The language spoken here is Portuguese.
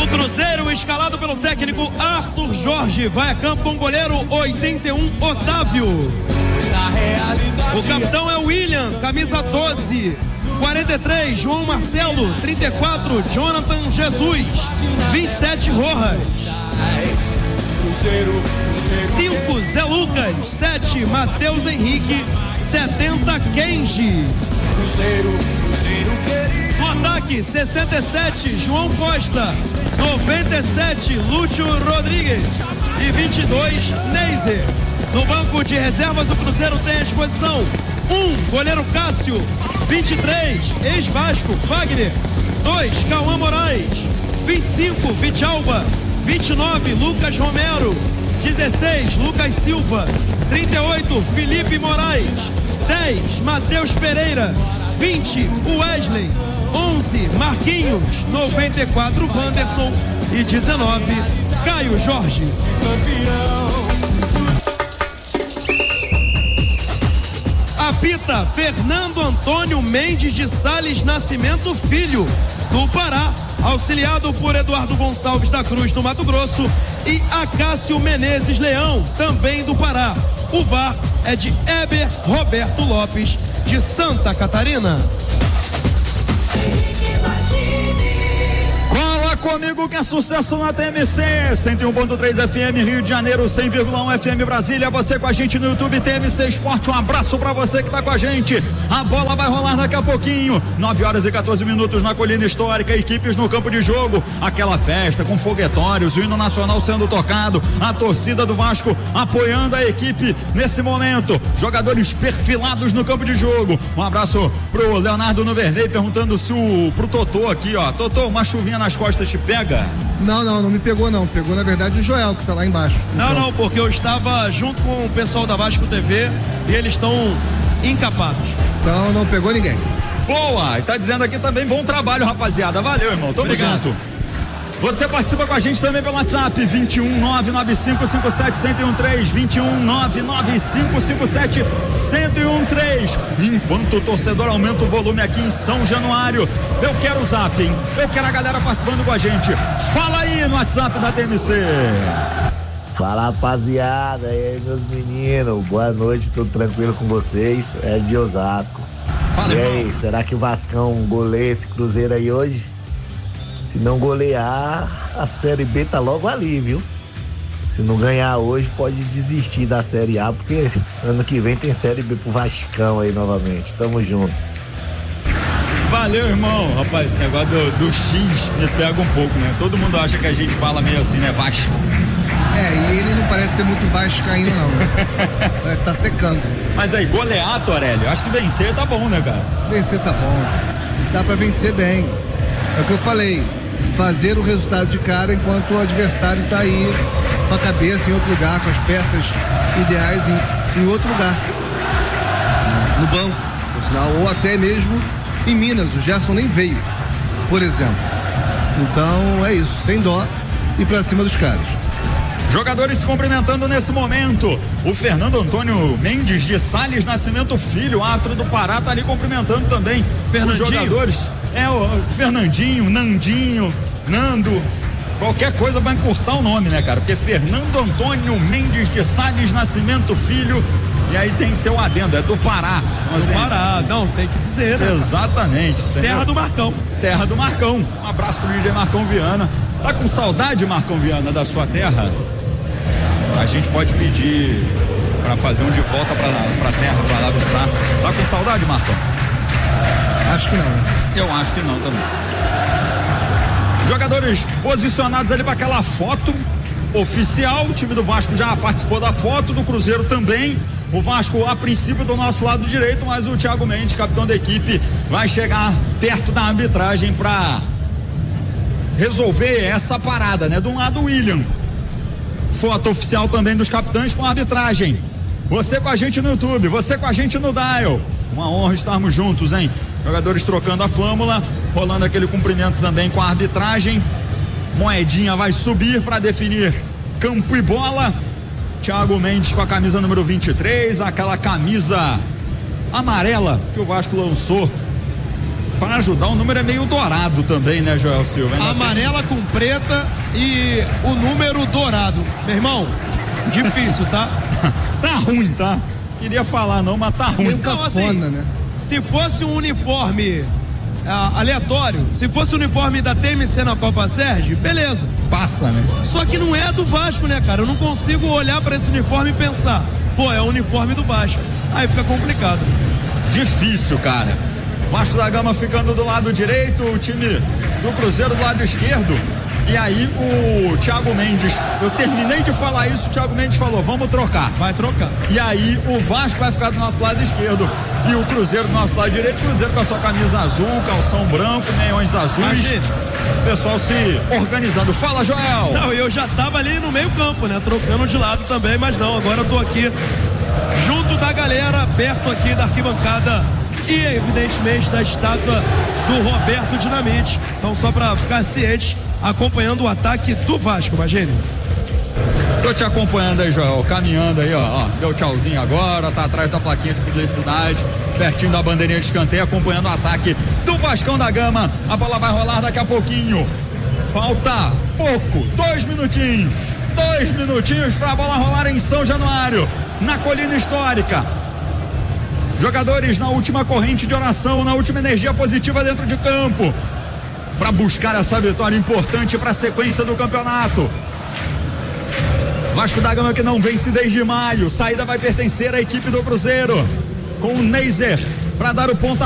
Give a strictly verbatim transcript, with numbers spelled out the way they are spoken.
Cruzeiro, escalado pelo técnico Arthur Jorge, vai a campo com o goleiro oitenta e um, Otávio. O capitão é William, camisa doze. quarenta e três, João Marcelo. Trinta e quatro, Jonathan Jesus. vinte e sete, Rojas. cinco, Zé Lucas. sete, Matheus Henrique. setenta, Kenji. No ataque, sessenta e sete, João Costa. noventa e sete, Lúcio Rodrigues. E vinte e dois, Neiser. No banco de reservas, o Cruzeiro tem à disposição um, goleiro Cássio. vinte e três, ex-Vasco, Fagner. dois, Cauã Moraes. vinte e cinco, Vitalba. vinte e nove, Lucas Romero. dezesseis, Lucas Silva. trinta e oito, Felipe Moraes. dez, Matheus Pereira. vinte, Wesley. onze, Marquinhos. noventa e quatro, Wanderson. E dezenove, Caio Jorge. Apita Fernando Antônio Mendes de Sales Nascimento Filho, do Pará, auxiliado por Eduardo Gonçalves da Cruz, do Mato Grosso, e Acácio Menezes Leão, também do Pará. O V A R é de Heber Roberto Lopes, de Santa Catarina. Cola comigo que é sucesso na T M C, cento e um ponto três F M Rio de Janeiro, cem vírgula um F M Brasília. Você com a gente no YouTube T M C Esporte, um abraço pra você que tá com a gente. A bola vai rolar daqui a pouquinho, nove horas e quatorze minutos na Colina Histórica, equipes no campo de jogo, aquela festa com foguetórios, o hino nacional sendo tocado, a torcida do Vasco apoiando a equipe nesse momento, jogadores perfilados no campo de jogo. Um abraço pro Leonardo Nuverney perguntando se o, pro Totô aqui, ó, Totô, uma chuvinha nas costas te pega? Não, não, não me pegou não, pegou na verdade o Joel que tá lá embaixo. Não, não, porque eu estava junto com o pessoal da Vasco T V e eles estão encapados. Então não pegou ninguém. Boa, e tá dizendo aqui também bom trabalho, rapaziada, valeu, irmão, tamo Obrigado. junto. Você participa com a gente também pelo WhatsApp, vinte e um, nove nove cinco cinco sete, um zero um três, vinte e um, nove nove cinco cinco sete, um zero um três. Enquanto o torcedor aumenta o volume aqui em São Januário, eu quero o zap, hein? Eu quero a galera participando com a gente. Fala aí no WhatsApp da T M C. Fala, rapaziada, e aí meus meninos, boa noite, tudo tranquilo com vocês? É de Osasco. Fala, e irmão. aí, será que o Vascão goleia esse Cruzeiro aí hoje? Se não golear, a Série B tá logo ali, viu? Se não ganhar hoje, pode desistir da Série A, porque ano que vem tem Série B pro Vascão aí novamente. Tamo junto. Valeu, irmão. Rapaz, esse negócio do, do X me pega um pouco, né? Todo mundo acha que a gente fala meio assim, né? Vasco. É, e ele não parece ser muito vascaíno não, né? Parece que tá secando. Mas aí, golear, Torelli, acho que vencer tá bom, né, cara? Vencer tá bom, dá pra vencer bem. É o que eu falei, fazer o resultado de cara enquanto o adversário tá aí com a cabeça em outro lugar, com as peças ideais em, em outro lugar. No banco, por sinal, ou até mesmo em Minas, o Gerson nem veio, por exemplo. Então é isso, sem dó e pra cima dos caras. Jogadores se cumprimentando nesse momento. O Fernando Antônio Mendes de Sales Nascimento Filho, árbitro do Pará, tá ali cumprimentando também Fernandinho. os jogadores. É o Fernandinho, Nandinho, Nando, qualquer coisa vai encurtar o nome, né, cara? Porque Fernando Antônio Mendes de Sales Nascimento Filho, e aí tem que ter o adendo, é do Pará. Do Mas, Pará, não, tem que dizer, né? exatamente. Entendeu? Terra do Marcão. Terra do Marcão. Um abraço pro D J Marcão Viana. Tá com saudade, Marcão Viana, da sua terra? A gente pode pedir pra fazer um de volta pra, pra terra, pra lá visitar. Tá com saudade, Marcão? Acho que não. Eu acho que não também. Jogadores posicionados ali para aquela foto oficial. O time do Vasco já participou da foto, do Cruzeiro também. O Vasco a princípio do nosso lado direito, mas o Thiago Mendes, capitão da equipe, vai chegar perto da arbitragem para resolver essa parada, né? De um lado o William. Foto oficial também dos capitães com a arbitragem. Você com a gente no YouTube, você com a gente no Dial. Uma honra estarmos juntos, hein? Jogadores trocando a flâmula, rolando aquele cumprimento também com a arbitragem. Moedinha vai subir para definir campo e bola. Thiago Mendes com a camisa número vinte e três, aquela camisa amarela que o Vasco lançou para ajudar, o número é meio dourado também, né, Joel Silva? Ainda amarela tem... com preta e o número dourado. Meu irmão, difícil, tá? Tá ruim, tá? Queria falar não, mas tá ruim. Meio cafona, assim, né? Se fosse um uniforme ah, aleatório, se fosse o uniforme da T M C na Copa Sérgio, beleza. Passa, né? Só que não é do Vasco, né, cara? Eu não consigo olhar para esse uniforme e pensar, pô, é o uniforme do Vasco. Aí fica complicado. Difícil, cara. Vasco da Gama ficando do lado direito, o time do Cruzeiro do lado esquerdo. E aí o Thiago Mendes, eu terminei de falar isso, o Thiago Mendes falou, vamos trocar. Vai trocar. E aí o Vasco vai ficar do nosso lado esquerdo e o Cruzeiro do nosso lado direito. Cruzeiro com a sua camisa azul, calção branco, meiões azuis. Imagina. O pessoal se organizando. Fala, Joel! Não, eu já tava ali no meio campo, né? Trocando de lado também, mas não, agora eu tô aqui junto da galera, perto aqui da arquibancada e evidentemente da estátua do Roberto Dinamite. Então só pra ficar ciente, acompanhando o ataque do Vasco, imagine. Tô te acompanhando aí, Joel, caminhando aí, ó, ó, deu tchauzinho agora, tá atrás da plaquinha de publicidade, pertinho da bandeirinha de escanteio, acompanhando o ataque do Vascão da Gama. A bola vai rolar daqui a pouquinho. Falta pouco, dois minutinhos, dois minutinhos pra bola rolar em São Januário, na Colina Histórica. Jogadores na última corrente de oração, na última energia positiva dentro de campo, para buscar essa vitória importante para a sequência do campeonato. Vasco da Gama que não vence desde maio. Saída vai pertencer à equipe do Cruzeiro, com o Neiser para dar o ponta